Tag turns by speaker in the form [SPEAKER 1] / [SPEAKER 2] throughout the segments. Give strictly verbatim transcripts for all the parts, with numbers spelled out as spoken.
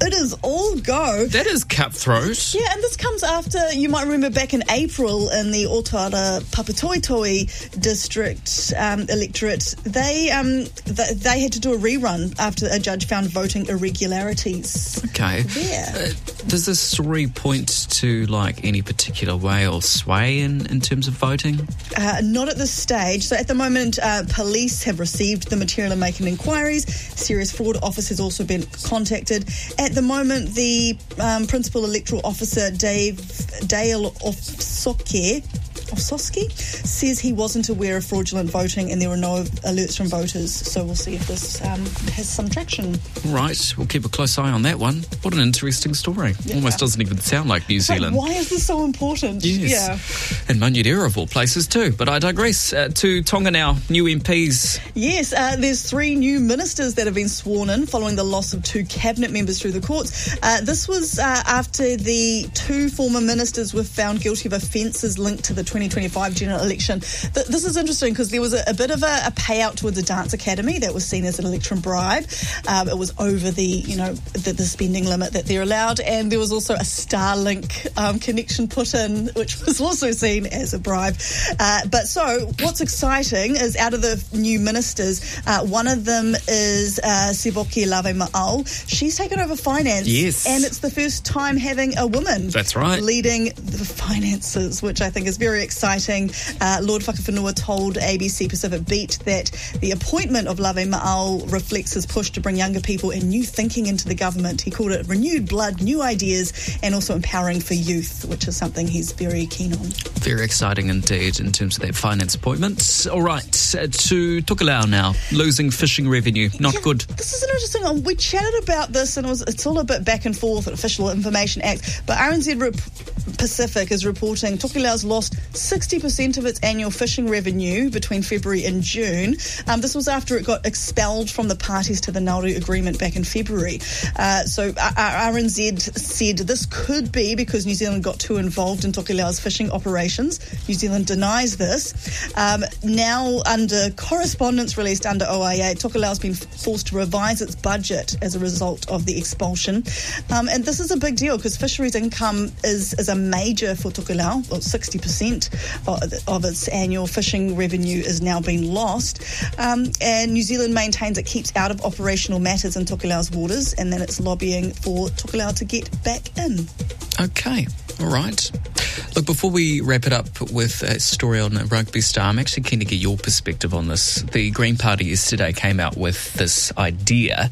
[SPEAKER 1] it is all go.
[SPEAKER 2] That is cutthroat.
[SPEAKER 1] Yeah, and this comes after, you might remember back in April in the Otara Papatoetoe district um, electorate, they um, th- they had to do a rerun after a judge found voting irregularities.
[SPEAKER 2] Okay.
[SPEAKER 1] Yeah.
[SPEAKER 2] Uh, does this story point to, like, any particular way or sway in, in terms of voting?
[SPEAKER 1] Uh, not at this stage. So at the moment, uh, police have received the material and making inquiries. Serious Fraud Office has also been contacted. At the moment, the um, Principal Electoral Officer, Dave Dale Ofsoke, Ofsoski, says he wasn't aware of fraudulent voting and there were no alerts from voters. So we'll see if this um, has some traction.
[SPEAKER 2] Right, we'll keep a close eye on that one. What an interesting story.
[SPEAKER 1] Yeah.
[SPEAKER 2] Almost doesn't even sound like New Zealand.
[SPEAKER 1] But why is this so important?
[SPEAKER 2] Yes.
[SPEAKER 1] Yeah.
[SPEAKER 2] And Manureira of all places too. But I digress. Uh, to Tonga now, new M Ps.
[SPEAKER 1] Yes, uh, there's three new ministers that have been sworn in following the loss of two cabinet members through the courts. Uh, this was uh, after the two former ministers were found guilty of offences linked to the twenty twenty-five general election. Th- this is interesting because there was a, a bit of a, a payout towards the dance academy that was seen as an election bribe. Um, it was over the, you know, the, the spending limit that they're allowed, and there was also a Starlink um, connection put in, which was also seen as a bribe. Uh, but so, what's exciting is out of the new ministers, uh, one of them is uh, Siboki Lawe-Ma'au. She's taken over finance.
[SPEAKER 2] Yes.
[SPEAKER 1] And it's the first time having a woman
[SPEAKER 2] That's right.
[SPEAKER 1] leading the finances, which I think is very exciting. Uh, Lord Whakawhenua told A B C Pacific Beat that the appointment of Lawe-Ma'au reflects his push to bring younger people and new thinking into the government. He called it renewed blood, new ideas, and also empowering for youth, which is something he's very keen on.
[SPEAKER 2] Very exciting indeed in terms of that finance appointment. All right, uh, to Tokelau now. Losing fishing revenue. Not
[SPEAKER 1] Yeah,
[SPEAKER 2] good.
[SPEAKER 1] This is an interesting one. We chatted about this, and it was, it's all a bit back and forth at Official Information Act, but R N Z Rep- Pacific is reporting Tokelau's lost sixty percent of its annual fishing revenue between February and June. Um, this was after it got expelled from the parties to the Nauru Agreement back in February. Uh, so R- R N Z said this could be because New Zealand got too involved in Tokelau's fishing operations. New Zealand denies this. Um, now, under correspondence released under O I A, Tokelau's been forced to revise its budget as a result of the expulsion. Um, and this is a big deal because fisheries income is, is a major for Tokelau. Well, sixty percent of, of its annual fishing revenue is now being lost. Um, and New Zealand maintains it keeps out of operational matters in Tokelau's waters, and then it's lobbying for Tokelau to get back in.
[SPEAKER 2] Okay, all right. Look, before we wrap it up with a story on Rugby Star, I'm actually keen to get your perspective on this. The Green Party yesterday came out with this idea,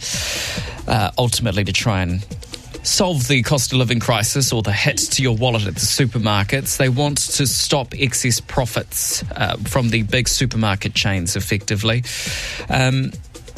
[SPEAKER 2] uh, ultimately to try and solve the cost of living crisis or the hit to your wallet at the supermarkets. They want to stop excess profits uh, from the big supermarket chains, effectively. Um,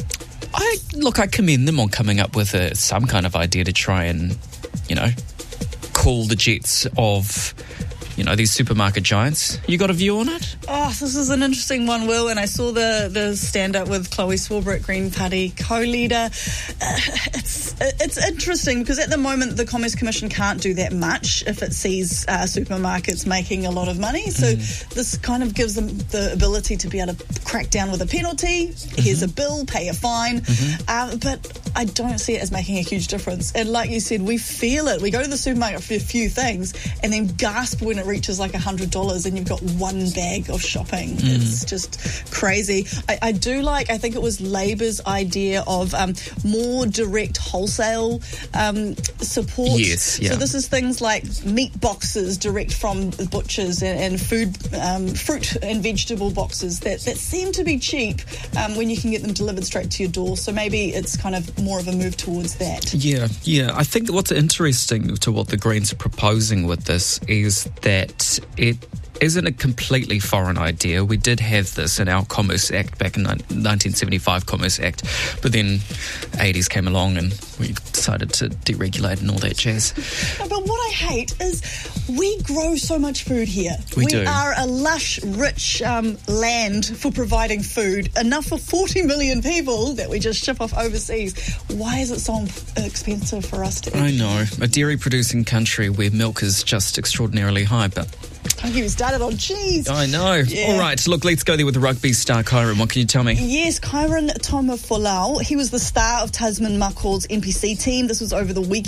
[SPEAKER 2] I look, I commend them on coming up with a, some kind of idea to try and, you know, cool the jets of, you know, these supermarket giants. You got a view on it?
[SPEAKER 1] Oh, this is an interesting one, Will, and I saw the, the stand-up with Chloe Swarbrick, Green Party co-leader. Uh, it's it's interesting because at the moment the Commerce Commission can't do that much if it sees uh, supermarkets making a lot of money. So mm. this kind of gives them the ability to be able to crack down with a penalty. Mm-hmm. Here's a bill, pay a fine. Mm-hmm. Uh, but I don't see it as making a huge difference. And like you said, we feel it. We go to the supermarket for a few things and then gasp when it reaches like one hundred dollars and you've got one bag of shopping. Mm. It's just crazy. I, I do like, I think it was Labour's idea of um, more direct wholesale um, support.
[SPEAKER 2] Yes, yeah.
[SPEAKER 1] So this is things like meat boxes direct from the butchers and, and food, um, fruit and vegetable boxes that, that seem to be cheap um, when you can get them delivered straight to your door. So maybe it's kind of more of a move towards that.
[SPEAKER 2] Yeah, yeah. I think that what's interesting to what the Greens are proposing with this is that it isn't a completely foreign idea. We did have this in our Commerce Act back in nineteen seventy-five Commerce Act, but then eighties came along and we decided to deregulate and all that jazz.
[SPEAKER 1] But what I hate is we grow so much food here.
[SPEAKER 2] We,
[SPEAKER 1] we
[SPEAKER 2] do.
[SPEAKER 1] are a lush, rich um, land for providing food, enough for forty million people that we just ship off overseas. Why is it so expensive for us to eat?
[SPEAKER 2] I know. A dairy-producing country where milk is just extraordinarily high, but
[SPEAKER 1] Don't get me started on cheese.
[SPEAKER 2] I know.
[SPEAKER 1] Yeah.
[SPEAKER 2] All right, look, let's go there with the rugby star, Kyron. What can you tell me?
[SPEAKER 1] Yes, Kyron Tomafolau. He was the star of Tasman Makhol's N P C team. This was over the weekend.